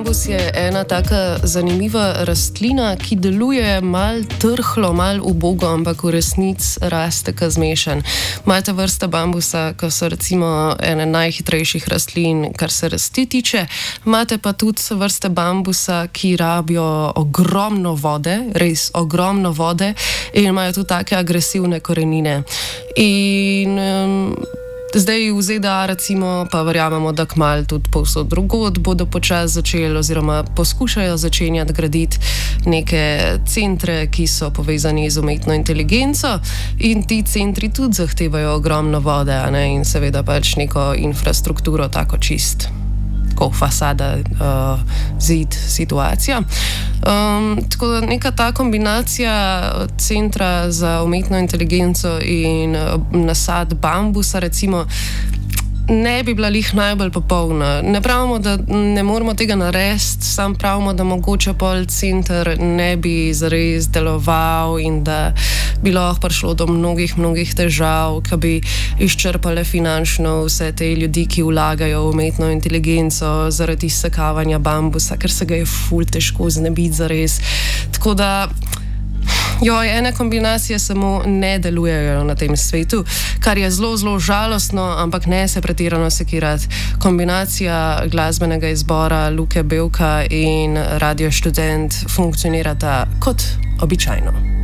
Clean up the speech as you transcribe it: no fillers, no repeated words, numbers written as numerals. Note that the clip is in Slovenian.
bambus je ena taka zanimiva rastlina, ki deluje mal trhlo, mal ubogo, ampak v resnici raste ka zmešan. Imate vrste bambusa, ki so recimo ene najhitrejših rastlin, kar se rasti tiče. Imate pa tudi vrste bambusa, ki rabijo ogromno vode, res ogromno vode in imajo tudi take agresivne korenine. In zdaj v ZDA recimo, pa verjamemo, da kmalu tudi povsod drugod bodo počasi začeli oziroma poskušajo začenjati graditi neke centre, ki so povezani z umetno inteligenco, in ti centri tudi zahtevajo ogromno vode, a ne? In seveda pač neko infrastrukturo, tako čist, tako fasada, zid, situacija. Tako da neka ta kombinacija centra za umetno inteligenco in nasad bambusa recimo ne bi bila lih najbolj popolna. Ne pravimo, da ne moramo tega narediti, sam pravimo, da mogoče pol center ne bi zares deloval in da bi lahko prišlo do mnogih težav, ki bi izčrpale finančno vse te ljudi, ki vlagajo v umetno inteligenco zaradi izsekavanja bambusa, ker se ga je ful težko znebiti zares. Tako da ene kombinacije samo ne delujejo na tem svetu, kar je zelo žalostno, ampak ne se pretirano sekirati. Kombinacija glasbenega izbora Luke Bevka in Radio Študent funkcionirata kot običajno.